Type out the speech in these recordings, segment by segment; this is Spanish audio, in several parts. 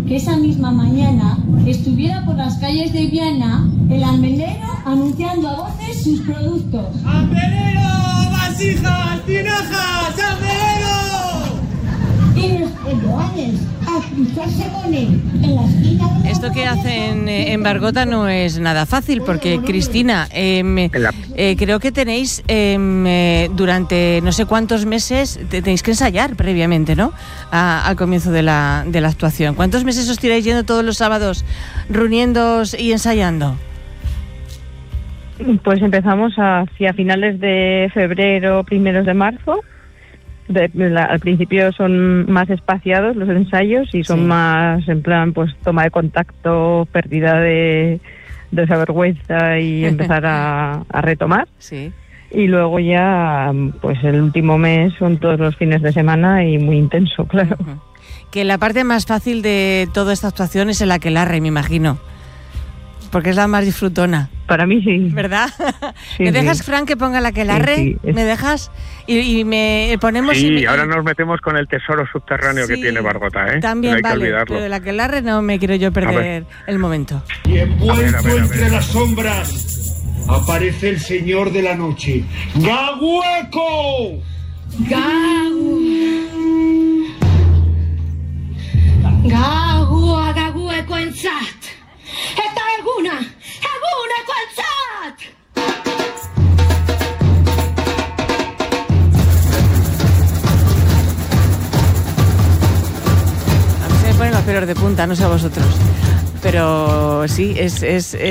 que esa misma mañana estuviera por las calles de Viana el almenero anunciando a voces sus productos. ¡Almenero! ¡Vasijas! ¡Tinajas! ¡Almenero! Y los peruanes a cruzarse con él en la esquina de la Esto que hacen en Bargota no es nada fácil, porque Cristina, creo que tenéis durante no sé cuántos meses, tenéis que ensayar previamente, ¿no? Al comienzo de la actuación. ¿Cuántos meses os tiráis yendo todos los sábados, reuniéndoos y ensayando? Pues empezamos hacia finales de febrero, primeros de marzo. Al principio son más espaciados los ensayos y son más en plan pues toma de contacto, pérdida de esa vergüenza y empezar a retomar. Sí. Y luego ya pues el último mes son todos los fines de semana y muy intenso, claro. Uh-huh. Que la parte más fácil de toda esta actuación es el aquelarre, me imagino, porque es la más disfrutona. Para mí sí. ¿Verdad? Sí, ¿Me dejas, sí. Fran, que ponga el aquelarre? Sí, sí. ¿Me dejas? Y me ponemos... Sí, ahora nos metemos con el tesoro subterráneo que tiene Bargota, ¿eh? También, no hay que vale, olvidarlo. pero del aquelarre no me quiero yo perder el momento. Y envuelto A ver. entre las sombras aparece el señor de la noche. ¡Gahueco! Gahueco en Sat. ¡Esta alguna con Sat! A mí se me ponen los pelos de punta, no sé a vosotros. Pero sí, es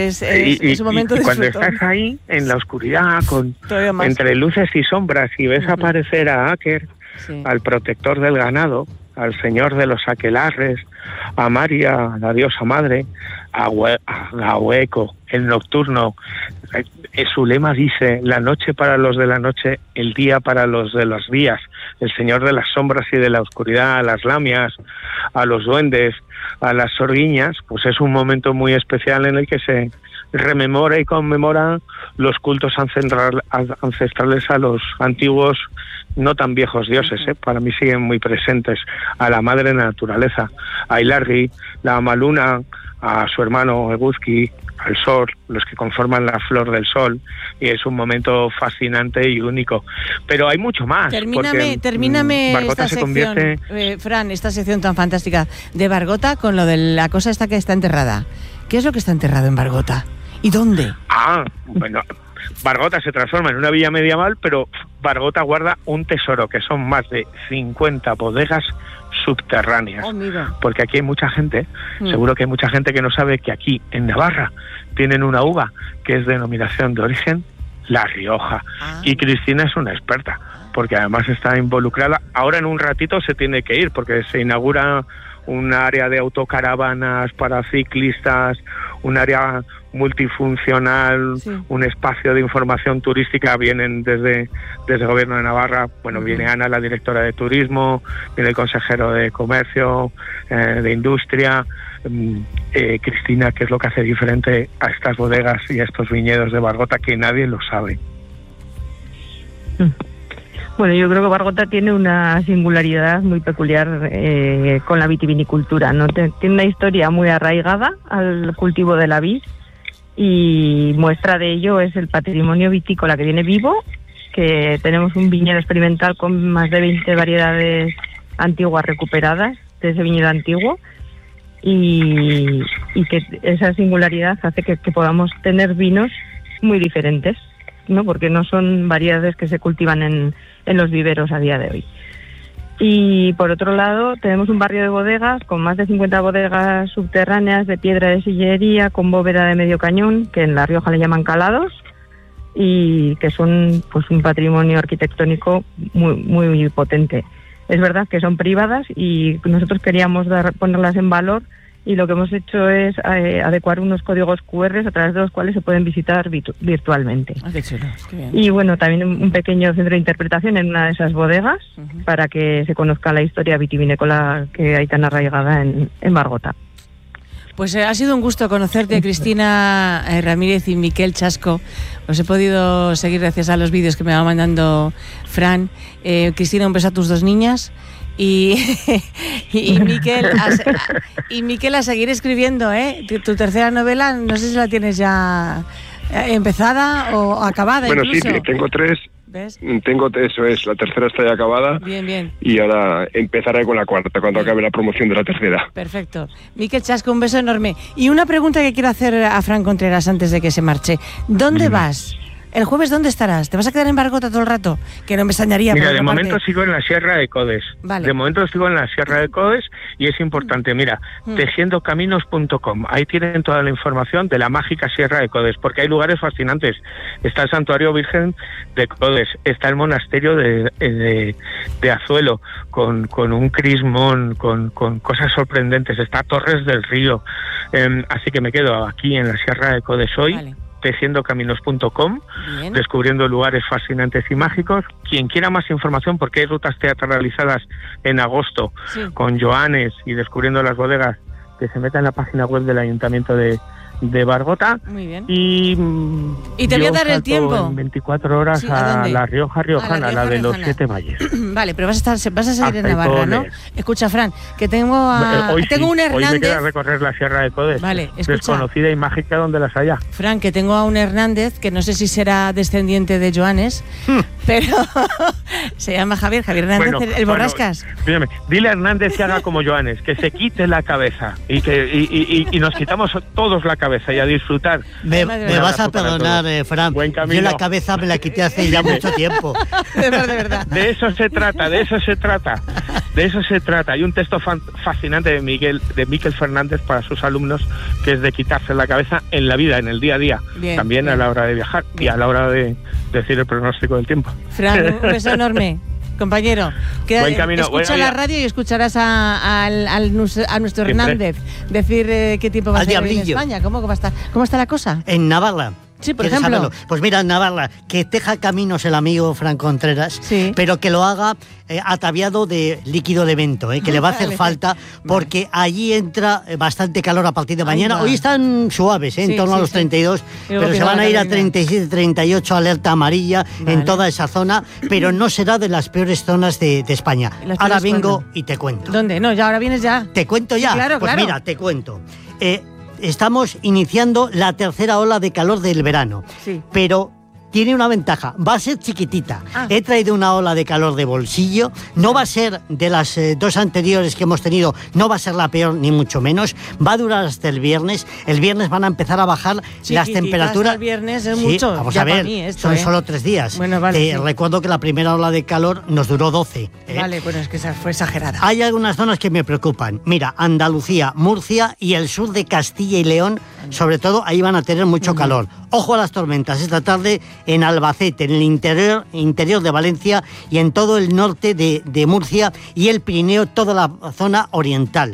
un momento de cuando disfrutón. estás ahí, en la oscuridad, Todavía más. entre luces y sombras, y ves aparecer a Aker, Sí. al protector del ganado, al señor de los aquelarres, a María, la diosa madre, a Gahueco, el nocturno. Su lema dice: la noche para los de la noche, el día para los de los días. El señor de las sombras y de la oscuridad, a las lamias, a los duendes, a las sorguiñas. Pues es un momento muy especial en el que se rememora y conmemora los cultos ancestrales a los antiguos, no tan viejos dioses, para mí siguen muy presentes, a la madre naturaleza, a Ilargi, la Amaluna, a su hermano Eguzki, al sol, los que conforman la flor del sol, y es un momento fascinante y único. Pero hay mucho más. Termíname Bargota esta se sección, convierte... Fran, esta sección tan fantástica de Bargota con lo de la cosa esta que está enterrada. ¿Qué es lo que está enterrado en Bargota? ¿Y dónde? Bueno, Bargota se transforma en una villa medieval, pero Bargota guarda un tesoro, que son más de 50 bodegas subterráneas. Porque aquí hay mucha gente, seguro que hay mucha gente que no sabe que aquí, en Navarra, tienen una uva que es denominación de origen La Rioja. Y Cristina es una experta, porque además está involucrada. Ahora en un ratito se tiene que ir, porque se inaugura un área de autocaravanas para ciclistas, un área multifuncional, un espacio de información turística. Vienen desde el Gobierno de Navarra, bueno, viene Ana, la directora de Turismo, viene el consejero de Comercio, de Industria, Cristina, que es lo que hace diferente a estas bodegas y a estos viñedos de Bargota, que nadie lo sabe. Bueno, yo creo que Bargota tiene una singularidad muy peculiar con la vitivinicultura, ¿no? Tiene una historia muy arraigada al cultivo de la vid, y muestra de ello es el patrimonio vitícola que tiene vivo, que tenemos un viñedo experimental con más de 20 variedades antiguas recuperadas de ese viñedo antiguo, y que esa singularidad hace que podamos tener vinos muy diferentes, ¿no? Porque no son variedades que se cultivan en los viveros a día de hoy. Y por otro lado tenemos un barrio de bodegas con más de 50 bodegas subterráneas de piedra de sillería con bóveda de medio cañón, que en La Rioja le llaman calados, y que son pues un patrimonio arquitectónico muy, muy potente. Es verdad que son privadas y nosotros queríamos ponerlas en valor, y lo que hemos hecho es adecuar unos códigos QR a través de los cuales se pueden visitar virtualmente. Qué chulo, qué bien. Y bueno, también un pequeño centro de interpretación en una de esas bodegas, para que se conozca la historia vitivinícola que hay tan arraigada en Bargota. Pues ha sido un gusto conocerte, Cristina Ramírez y Miquel Chasco. Os he podido seguir gracias a los vídeos que me va mandando Fran. Cristina, un beso a tus dos niñas. y Miquel a seguir escribiendo, ¿eh? Tu tercera novela, no sé si la tienes ya empezada o acabada. Bueno, incluso. Sí, tengo 3. ¿Ves? Eso es, la tercera está ya acabada. Bien. Y ahora empezaré con la cuarta, cuando acabe la promoción de la tercera. Perfecto. Miquel Chasco, un beso enorme. Y una pregunta que quiero hacer a Fran Contreras antes de que se marche. ¿Dónde vas? ¿El jueves dónde estarás? ¿Te vas a quedar en Bargota todo el rato? Que no me extrañaría. Mira, de momento sigo en la Sierra de Codes. Vale. De momento sigo en la Sierra de Codes y es importante, mira, tejiendocaminos.com. Ahí tienen toda la información de la mágica Sierra de Codes, porque hay lugares fascinantes. Está el Santuario Virgen de Codes, está el monasterio de Azuelo, con un crismón, con cosas sorprendentes. Está Torres del Río. Así que me quedo aquí en la Sierra de Codes hoy. Vale. tejiendocaminos.com, descubriendo lugares fascinantes y mágicos. Quien quiera más información, porque hay rutas teatralizadas en agosto con Joanes y descubriendo las bodegas, que se meta en la página web del Ayuntamiento de Bargota. Muy bien. Y te voy a dar el tiempo. En 24 horas a la Rioja Riojana, la de los 7 valles. Vale, pero vas a salir en Navarra, ¿no? Escucha, Fran, que tengo un Hernández. Hoy me queda recorrer la Sierra de Codes. Vale, escucha. Desconocida y mágica donde las haya. Fran, que tengo a un Hernández, que no sé si será descendiente de Joanes, pero se llama Javier Hernández, el Borrascas. Dile a Hernández que haga como Joanes, que se quite la cabeza y nos quitamos todos la cabeza y a disfrutar. Me vas a perdonar, Fran. Yo la cabeza me la quité hace ya mucho tiempo. De verdad. De eso se trata. Hay un texto fascinante de Miquel Fernández para sus alumnos, que es de quitarse la cabeza en la vida, en el día a día. También a la hora de viajar y a la hora de decir el pronóstico del tiempo. Fran, un beso enorme. Compañero, buen camino. Escucha la radio y escucharás a nuestro Hernández decir qué tiempo va a ser en España. ¿Cómo está la cosa? En Navarra. Sí, por ejemplo. Saberlo? Pues mira, en Navarra, que teja caminos el amigo Fran Contreras, pero que lo haga ataviado de líquido de vento, que le va a hacer falta, porque allí entra bastante calor a partir de mañana. Hoy están suaves, en torno a los 32, pero se van a ir a 37, 38, alerta amarilla en toda esa zona, pero no será de las peores zonas de España. Ahora vengo y te cuento. ¿Dónde? No, ya ahora vienes ya. ¿Te cuento ya? Claro, pues mira, te cuento. Estamos iniciando la tercera ola de calor del verano, pero tiene una ventaja, va a ser chiquitita. He traído una ola de calor de bolsillo, no va a ser de las 2 anteriores que hemos tenido, no va a ser la peor ni mucho menos, va a durar hasta el viernes van a empezar a bajar las temperaturas. El viernes es mucho. Vamos a ver, son solo 3 días. Bueno, vale, recuerdo que la primera ola de calor nos duró 12. Vale, bueno, es que fue exagerada. Hay algunas zonas que me preocupan. Mira, Andalucía, Murcia y el sur de Castilla y León, sobre todo, ahí van a tener mucho calor. Ojo a las tormentas esta tarde en Albacete, en el interior de Valencia y en todo el norte de Murcia y el Pirineo, toda la zona oriental.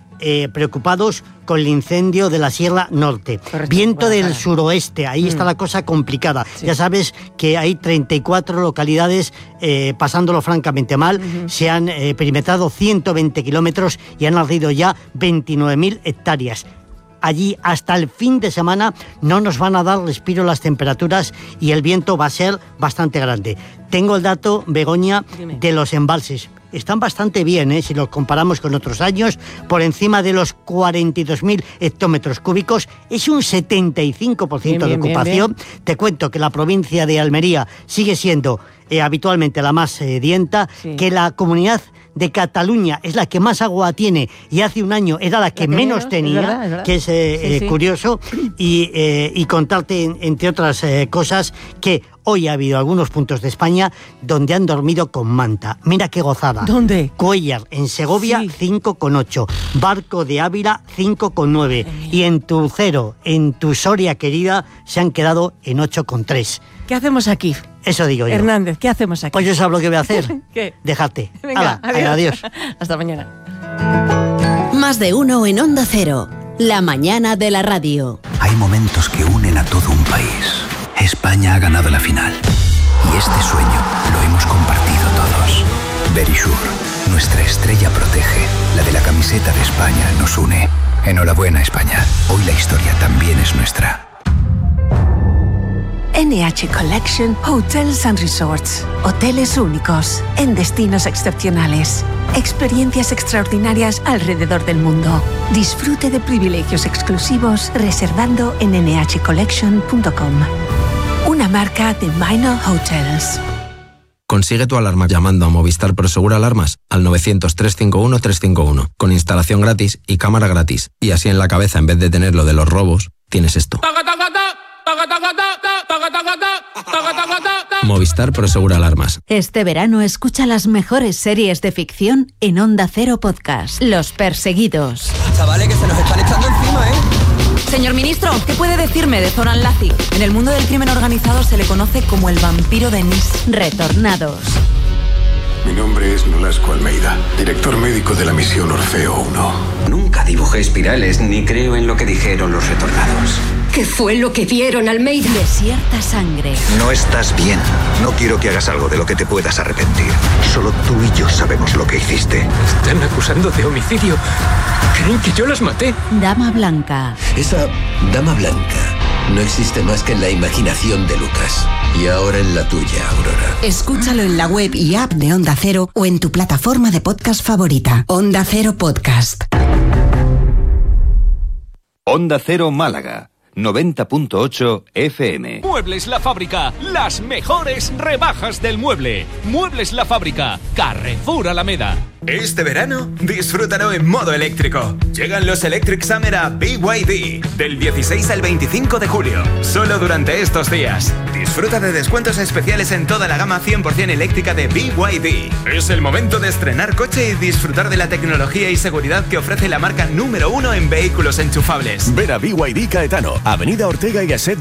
Preocupados con el incendio de la Sierra Norte. Correcto. Viento del suroeste, ahí está la cosa complicada. Ya sabes que hay 34 localidades pasándolo francamente mal. Se han perimetrado 120 kilómetros y han ardido ya 29.000 hectáreas. Allí hasta el fin de semana no nos van a dar respiro las temperaturas y el viento va a ser bastante grande. Tengo el dato, Begoña, de los embalses. Están bastante bien, si los comparamos con otros años, por encima de los 42.000 hectómetros cúbicos. Es un 75% de ocupación. Bien. Te cuento que la provincia de Almería sigue siendo habitualmente la más sedienta, que la comunidad de Cataluña es la que más agua tiene y hace un año era la que menos tenía, es verdad. Que es curioso, y contarte, entre otras cosas, que hoy ha habido algunos puntos de España donde han dormido con manta. Mira qué gozada. ¿Dónde? Cuéllar, en Segovia, 5,8. Barco de Ávila, 5,9. Y en Turcero, en tu Soria querida, se han quedado en 8,3. ¿Qué hacemos aquí? Eso digo yo. Hernández, ¿qué hacemos aquí? Pues yo sé lo que voy a hacer. ¿Qué? Déjate. Venga, adiós. Hasta mañana. Más de uno en Onda Cero. La mañana de la radio. Hay momentos que unen a todo un país. España ha ganado la final. Y este sueño lo hemos compartido todos. Verisure, nuestra estrella protege. La de la camiseta de España nos une. Enhorabuena, España. Hoy la historia también es nuestra. NH Collection Hotels and Resorts. Hoteles únicos, en destinos excepcionales. Experiencias extraordinarias alrededor del mundo. Disfrute de privilegios exclusivos reservando en nhcollection.com. Una marca de Minor Hotels. Consigue tu alarma llamando a Movistar Prosegur Alarmas al 900-351-351 con instalación gratis y cámara gratis. Y así en la cabeza, en vez de tener lo de los robos, tienes esto. Movistar Prosegur Alarmas. Este verano escucha las mejores series de ficción en Onda Cero Podcast. Los Perseguidos. Chavales, que se nos están echando encima, ¿eh? Señor ministro, ¿qué puede decirme de Zoran Lazic? En el mundo del crimen organizado se le conoce como el vampiro de Nis. Retornados. Mi nombre es Nolasco Almeida, director médico de la misión Orfeo 1. Nunca dibujé espirales ni creo en lo que dijeron los retornados. ¿Qué fue lo que vieron, Almeida? Desierta sangre. No estás bien. No quiero que hagas algo de lo que te puedas arrepentir. Solo tú y yo sabemos lo que hiciste. Están acusando de homicidio. Creen que yo las maté. Dama Blanca. Esa Dama Blanca no existe más que en la imaginación de Lucas. Y ahora en la tuya, Aurora. Escúchalo en la web y app de Onda Cero o en tu plataforma de podcast favorita. Onda Cero Podcast. Onda Cero Málaga. 90.8 FM. Muebles La Fábrica, las mejores rebajas del mueble. Muebles La Fábrica, Carrefour Alameda. Este verano, disfrútalo en modo eléctrico. Llegan los Electric Summer a BYD, del 16 al 25 de julio, solo durante estos días. Disfruta de descuentos especiales en toda la gama 100% eléctrica de BYD. Es el momento de estrenar coche y disfrutar de la tecnología y seguridad que ofrece la marca número 1 en vehículos enchufables. Ven a BYD Caetano, Avenida Ortega y Gasset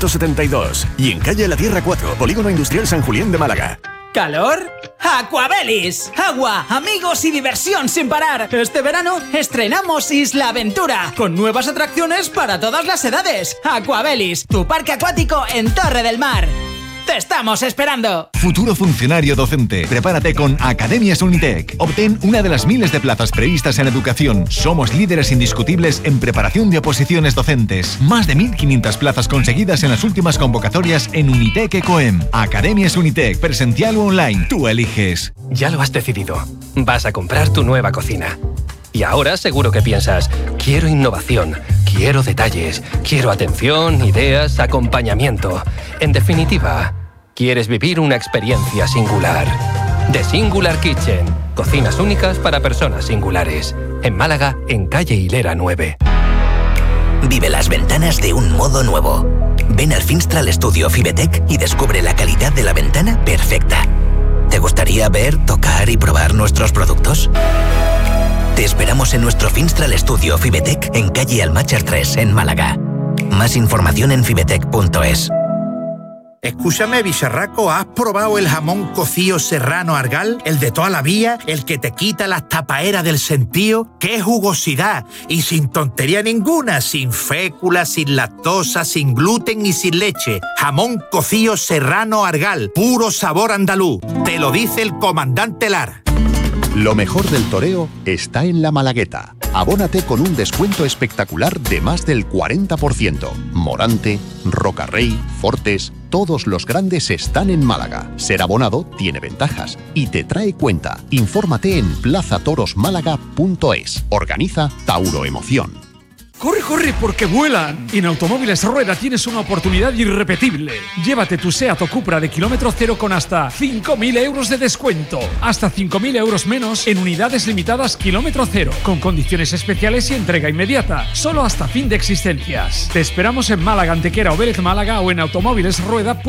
272 y en calle La Tierra 4, Polígono Industrial San Julián de Málaga. ¿Calor? ¡Aquabelis! Agua, amigos y diversión sin parar. Este verano estrenamos Isla Aventura, con nuevas atracciones para todas las edades. Aquabelis, tu parque acuático en Torre del Mar. ¡Te estamos esperando! Futuro funcionario docente. Prepárate con Academias Unitec. Obtén una de las miles de plazas previstas en educación. Somos líderes indiscutibles en preparación de oposiciones docentes. Más de 1.500 plazas conseguidas en las últimas convocatorias en Unitec Ecoem. Academias Unitec, presencial o online. Tú eliges. Ya lo has decidido. Vas a comprar tu nueva cocina. Y ahora seguro que piensas, quiero innovación, quiero detalles, quiero atención, ideas, acompañamiento. En definitiva, quieres vivir una experiencia singular. The Singular Kitchen. Cocinas únicas para personas singulares. En Málaga, en calle Hilera 9. Vive las ventanas de un modo nuevo. Ven al Finstral Studio Fibetec y descubre la calidad de la ventana perfecta. ¿Te gustaría ver, tocar y probar nuestros productos? Te esperamos en nuestro Finstral Studio Fibetec en calle Almácher 3, en Málaga. Más información en fibetec.es. Escúchame, bicharraco, ¿has probado el jamón cocido serrano Argal? El de toda la vida, el que te quita las tapaeras del sentido. ¡Qué jugosidad! Y sin tontería ninguna, sin fécula, sin lactosa, sin gluten y sin leche. Jamón cocido serrano Argal, puro sabor andaluz. Te lo dice el comandante Lara. Lo mejor del toreo está en La Malagueta. Abónate con un descuento espectacular de más del 40%. Morante, Rocarrey, Fortes, todos los grandes están en Málaga. Ser abonado tiene ventajas y te trae cuenta. Infórmate en plazatorosmálaga.es. Organiza Tauro Emoción. ¡Corre, corre, porque vuelan! En Automóviles Rueda tienes una oportunidad irrepetible. Llévate tu Seat o Cupra de kilómetro cero con hasta 5.000 euros de descuento. Hasta 5.000 euros menos en unidades limitadas kilómetro cero, con condiciones especiales y entrega inmediata. Solo hasta fin de existencias. Te esperamos en Málaga, Antequera o Vélez Málaga o en Automóviles Rueda.